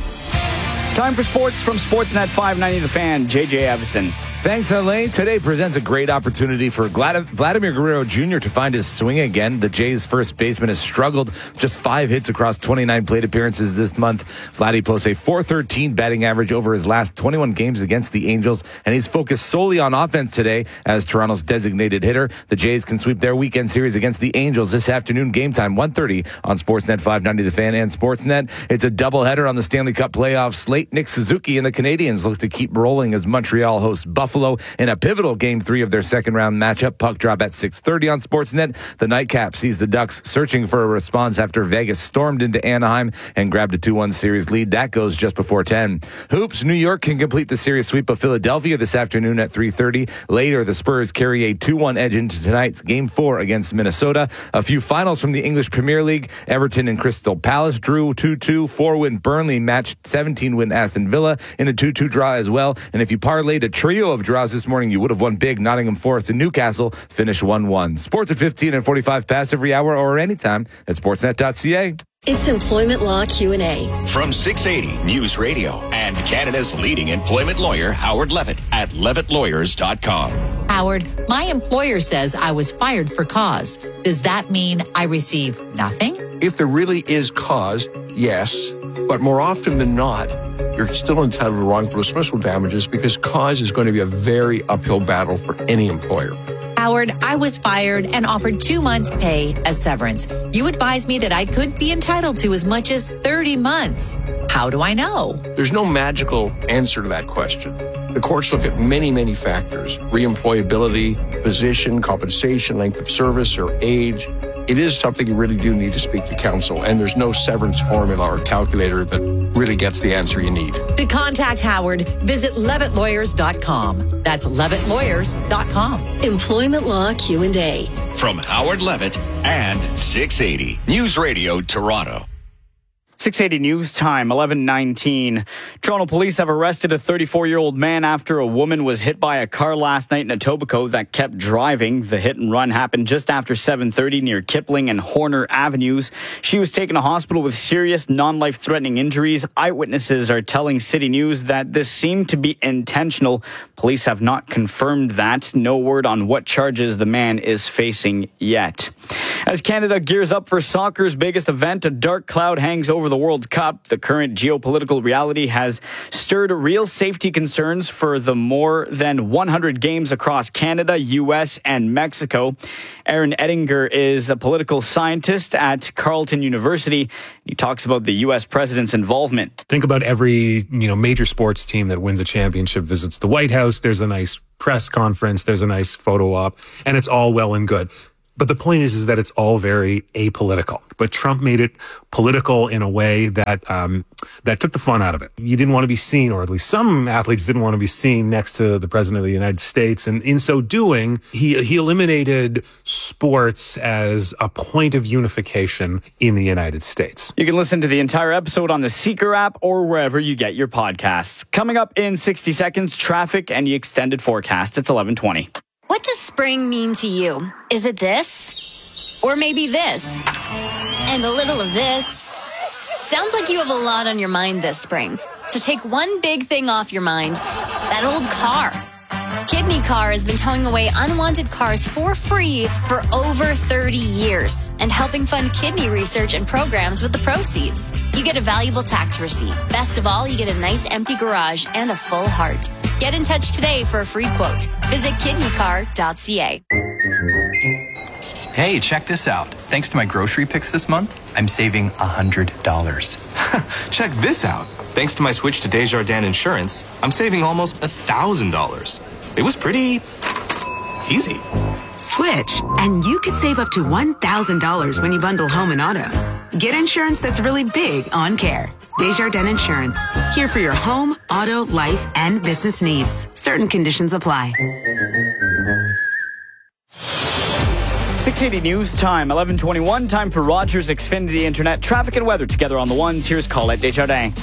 Time for sports from Sportsnet 590 The Fan. JJ Evison. Thanks, Elaine. Today presents a great opportunity for Vladimir Guerrero Jr. to find his swing again. The Jays' first baseman has struggled. Just 5 hits across 29 plate appearances this month. Vladdy posts a .413 batting average over his last 21 games against the Angels, and he's focused solely on offense today as Toronto's designated hitter. The Jays can sweep their weekend series against the Angels this afternoon, game time, 1:30 on Sportsnet 590 The Fan and Sportsnet. It's a doubleheader on the Stanley Cup playoff slate. Nick Suzuki and the Canadiens look to keep rolling as Montreal hosts Buffalo in a pivotal Game 3 of their second-round matchup. Puck drop at 6:30 on Sportsnet. The nightcap sees the Ducks searching for a response after Vegas stormed into Anaheim and grabbed a 2-1 series lead. That goes just before 10. Hoops, New York can complete the series sweep of Philadelphia this afternoon at 3:30. Later, the Spurs carry a 2-1 edge into tonight's Game 4 against Minnesota. A few finals from the English Premier League. Everton and Crystal Palace drew 2-2. 4-win Burnley matched 17-win Aston Villa in a 2-2 draw as well. And if you parlayed a trio of draws this morning, you would have won big. Nottingham Forest and Newcastle finished 1-1. Sports at 15 and 45 past every hour or anytime at sportsnet.ca. It's Employment Law Q&A. From 680 News Radio and Canada's leading employment lawyer, Howard Levitt, at levittlawyers.com. Howard, my employer says I was fired for cause. Does that mean I receive nothing? If there really is cause, yes. But more often than not, you're still entitled to wrongful dismissal damages because cause is going to be a very uphill battle for any employer. Howard, I was fired and offered 2 months' pay as severance. You advised me that I could be entitled to as much as 30 months. How do I know? There's no magical answer to that question. The courts look at many, many factors: reemployability, position, compensation, length of service, or age. It is something you really do need to speak to counsel, and there's no severance formula or calculator that really gets the answer you need. To contact Howard, visit levittlawyers.com. That's levittlawyers.com. Employment Law Q&A. From Howard Levitt and 680 News Radio Toronto. 680 News Time, 11:19. Toronto police have arrested a 34-year-old man after a woman was hit by a car last night in Etobicoke that kept driving. The hit and run happened just after 7:30 near Kipling and Horner Avenues. She was taken to hospital with serious non-life-threatening injuries. Eyewitnesses are telling City News that this seemed to be intentional. Police have not confirmed that. No word on what charges the man is facing yet. As Canada gears up for soccer's biggest event, a dark cloud hangs over the World Cup. The current geopolitical reality has stirred real safety concerns for the more than 100 games across Canada, U.S., and Mexico. Aaron Ettinger is a political scientist at Carleton University. He talks about the U.S. president's involvement. Think about every, major sports team that wins a championship visits the White House. There's a nice press conference. There's a nice photo op, and it's all well and good. But the point is that it's all very apolitical. But Trump made it political in a way that that took the fun out of it. You didn't want to be seen, or at least some athletes didn't want to be seen next to the president of the United States. And in so doing, he eliminated sports as a point of unification in the United States. You can listen to the entire episode on the Seeker app or wherever you get your podcasts. Coming up in 60 seconds, traffic and the extended forecast. It's 11:20. What does spring mean to you? Is it this? Or maybe this? And a little of this? Sounds like you have a lot on your mind this spring. So take one big thing off your mind. That old car. Kidney Car has been towing away unwanted cars for free for over 30 years and helping fund kidney research and programs with the proceeds. You get a valuable tax receipt. Best of all, you get a nice empty garage and a full heart. Get in touch today for a free quote. Visit kidneycar.ca. Hey, check this out. Thanks to my grocery picks this month, I'm saving $100. Check this out. Thanks to my switch to Desjardins Insurance, I'm saving almost $1,000. It was pretty easy. Switch, and you could save up to $1,000 when you bundle home and auto. Get insurance that's really big on care. Desjardins Insurance. Here for your home, auto, life, and business needs. Certain conditions apply. 680 News Time, 11:21. Time for Rogers Xfinity Internet. Traffic and weather together on the ones. Here's Colette Desjardins.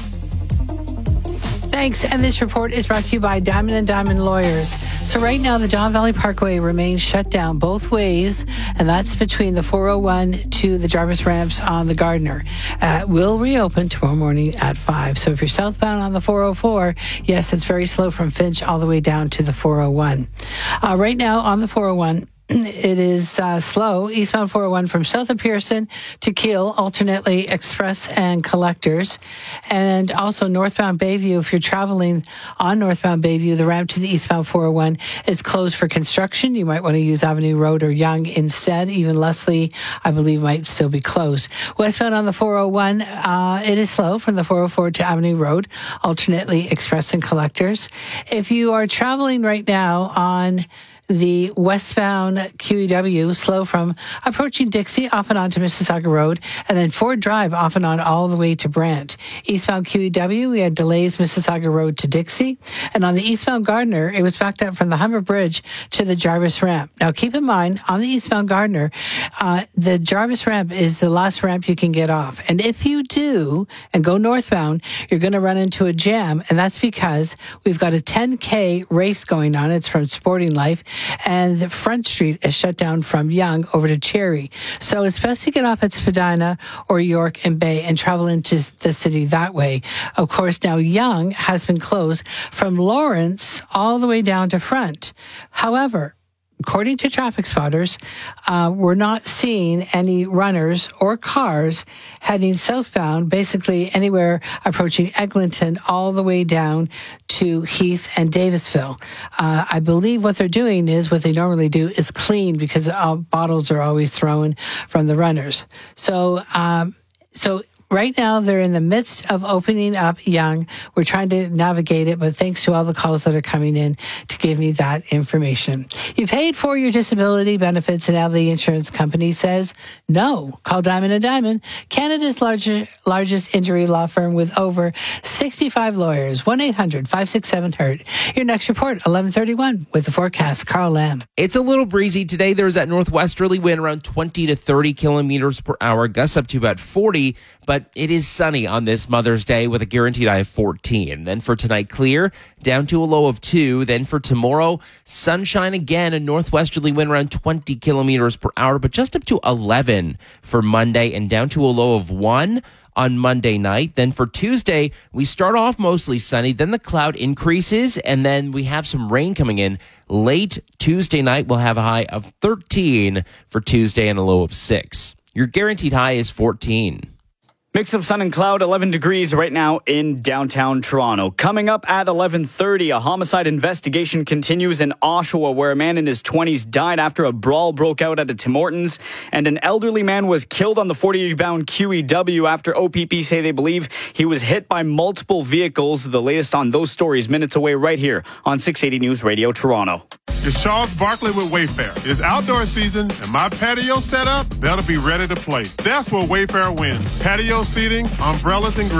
Thanks. And this report is brought to you by Diamond & Diamond Lawyers. So right now, the Don Valley Parkway remains shut down both ways, and that's between the 401 to the Jarvis ramps on the Gardiner. Will reopen tomorrow morning at 5. So if you're southbound on the 404, yes, it's very slow from Finch all the way down to the 401. Right now on the 401, it is slow. Eastbound 401 from south of Pearson to Keele, alternately express and collectors. And also northbound Bayview, if you're traveling on northbound Bayview, the ramp to the eastbound 401 is closed for construction. You might want to use Avenue Road or Yonge instead. Even Leslie, I believe, might still be closed. Westbound on the 401, it is slow from the 404 to Avenue Road, alternately express and collectors. If you are traveling right now on the westbound QEW, slow from approaching Dixie off and on to Mississauga Road, and then Ford Drive off and on all the way to Brant. Eastbound QEW, we had delays Mississauga Road to Dixie. And on the eastbound Gardiner, it was backed up from the Humber Bridge to the Jarvis ramp. Now keep in mind, on the eastbound Gardiner, the Jarvis ramp is the last ramp you can get off. And if you do, and go northbound, you're going to run into a jam. And that's because we've got a 10K race going on. It's from Sporting Life. And the Front Street is shut down from Yonge over to Cherry. So it's best to get off at Spadina or York and Bay and travel into the city that way. Of course, now Yonge has been closed from Lawrence all the way down to Front. However, according to traffic spotters, we're not seeing any runners or cars heading southbound, basically anywhere approaching Eglinton all the way down to Heath and Davisville. I believe what they're doing is, what they normally do is clean, because bottles are always thrown from the runners. So right now, they're in the midst of opening up Yonge. We're trying to navigate it, but thanks to all the calls that are coming in to give me that information. You paid for your disability benefits, and now the insurance company says no. Call Diamond & Diamond, Canada's largest injury law firm with over 65 lawyers. 1-800-567-HURT. Your next report, 11:31, with the forecast. Carl Lamb. It's a little breezy today. There's that northwesterly wind around 20 to 30 kilometers per hour, gusts up to about 40, but but it is sunny on this Mother's Day with a guaranteed high of 14. Then for tonight, clear, down to a low of 2. Then for tomorrow, sunshine again, a northwesterly wind around 20 kilometers per hour, but just up to 11 for Monday and down to a low of 1 on Monday night. Then for Tuesday, we start off mostly sunny, then the cloud increases, and then we have some rain coming in. Late Tuesday night, we'll have a high of 13 for Tuesday and a low of 6. Your guaranteed high is 14. Mix of sun and cloud, 11 degrees right now in downtown Toronto. Coming up at 11:30, a homicide investigation continues in Oshawa, where a man in his 20s died after a brawl broke out at a Tim Hortons, and an elderly man was killed on the 40-bound QEW after OPP say they believe he was hit by multiple vehicles. The latest on those stories minutes away right here on 680 News Radio Toronto. It's Charles Barkley with Wayfair. It's outdoor season, and my patio setup, that'll be ready to play. That's where Wayfair wins. Patio seating, umbrellas, and grills.